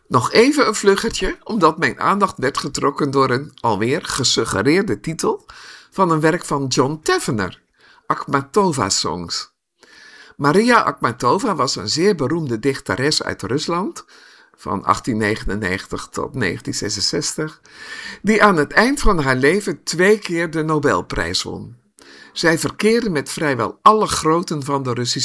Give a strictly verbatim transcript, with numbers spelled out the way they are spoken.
Nog even een vluggertje, omdat mijn aandacht werd getrokken door een alweer gesuggereerde titel van een werk van John Tavener, Akhmatova Songs. Maria Akhmatova was een zeer beroemde dichteres uit Rusland, van achttien negenennegentig tot negentien zesenzestig, die aan het eind van haar leven twee keer de Nobelprijs won. Zij verkeerde met vrijwel alle groten van de Russische